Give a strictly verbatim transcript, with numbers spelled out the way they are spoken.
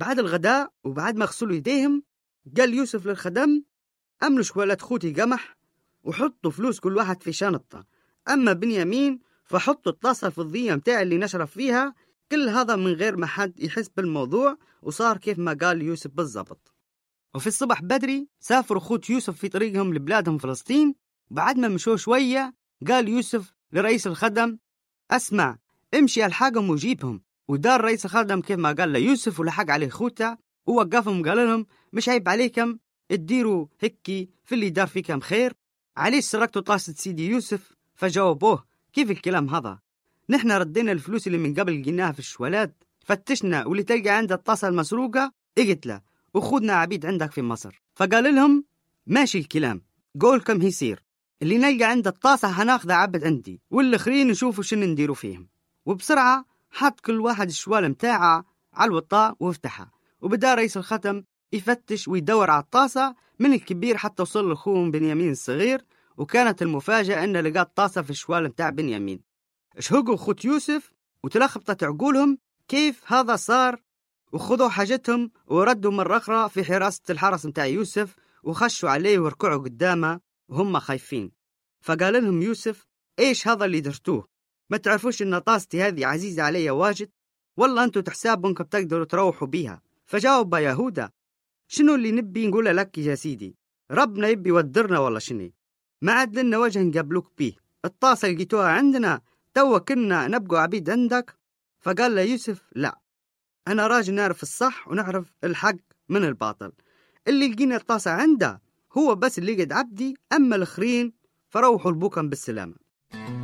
بعد الغداء وبعد ما غسلوا يديهم قال يوسف للخدم: أملوا شوالة خوتي قمح وحطوا فلوس كل واحد في شنطة، أما بنيامين فحطوا الطاسة الفضية متاع اللي نشرب فيها. كل هذا من غير ما حد يحس بالموضوع، وصار كيف ما قال يوسف بالضبط. وفي الصبح بدري سافروا خوت يوسف في طريقهم لبلادهم فلسطين. بعد ما مشوا شوية قال يوسف لرئيس الخدم: أسمع، امشي الحاقهم وجيبهم. ودار رئيس الخدم كيف ما قال ليوسف، ولحق عليه خوته ووقفهم وقال لهم: مش عيب عليكم تديروا هكي في اللي دار فيكم خير؟ عليش سرقتوا طاسة سيدي يوسف؟ فجاوبوه: كيف الكلام هذا؟ نحن ردينا الفلوس اللي من قبل لقيناها في الشوالات، فتشنا واللي تلقى عند الطاسة المسروقة اقتله وخذنا عبيد عندك في مصر. فقال لهم: ماشي الكلام، قولكم هيصير، اللي نلقى عند الطاسة هناخذ عبد عندي، والآخرين نشوفوا شنو نديروا فيهم. وبسرعة حط كل واحد الشوال متاعه على الوطاء وافتحها، وبدأ رئيس الختم يفتش ويدور على الطاسة من الكبير حتى وصل لأخوهم بنيامين الصغير. وكانت المفاجأة أنه لقى الطاسة في الشوال متاع بنيامين. اشهقوا خوت يوسف وتلخبطت عقولهم كيف هذا صار، وخذوا حاجتهم وردوا مرة أخرى في حراسة الحرس متاع يوسف، وخشوا عليه وركعوا قدامه وهم خايفين. فقال لهم يوسف: إيش هذا اللي درتوه؟ ما تعرفوش إن طاستي هذه عزيزة علي واجد؟ والله أنتوا تحسابونكم تقدروا تروحوا بيها. فجاوب يهوذا: شنو اللي نبي نقول لك يا سيدي؟ ربنا يبي يودرنا والله شنو، ما عاد لنا وجه نقابلوك بيه. الطاسة لقيتوها عندنا، توا كنا نبقوا عبيد عندك. فقال له يوسف: لا، أنا راجل نعرف الصح ونعرف الحق من الباطل. اللي لقينا الطاسة عنده هو بس اللي قد عبدي، أما الآخرين فروحوا لبوكم بالسلامة.